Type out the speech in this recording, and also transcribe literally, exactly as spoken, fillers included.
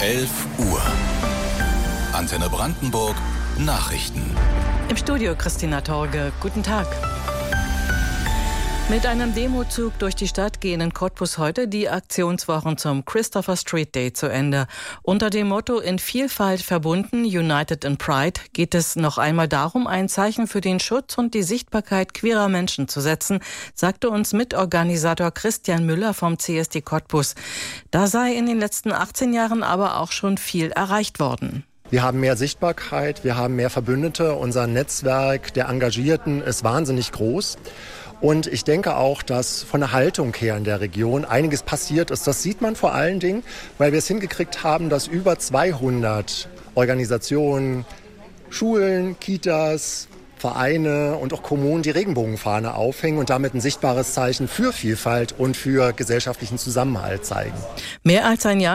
elf Uhr. Antenne Brandenburg Nachrichten. Im Studio Christina Torge. Guten Tag. Mit einem Demozug durch die Stadt gehen in Cottbus heute die Aktionswochen zum Christopher Street Day zu Ende. Unter dem Motto "In Vielfalt verbunden, United in Pride" geht es noch einmal darum, ein Zeichen für den Schutz und die Sichtbarkeit queerer Menschen zu setzen, sagte uns Mitorganisator Christian Müller vom C S D Cottbus. Da sei in den letzten achtzehn Jahren aber auch schon viel erreicht worden. Wir haben mehr Sichtbarkeit, wir haben mehr Verbündete. Unser Netzwerk der Engagierten ist wahnsinnig groß. Und ich denke auch, dass von der Haltung her in der Region einiges passiert ist. Das sieht man vor allen Dingen, weil wir es hingekriegt haben, dass über zweihundert Organisationen, Schulen, Kitas, Vereine und auch Kommunen die Regenbogenfahne aufhängen und damit ein sichtbares Zeichen für Vielfalt und für gesellschaftlichen Zusammenhalt zeigen. Mehr als ein Jahr